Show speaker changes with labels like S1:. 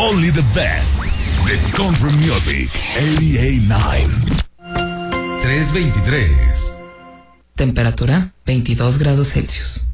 S1: Only the best. The Country Music 88.9.
S2: 323.
S3: Temperatura 22 grados Celsius.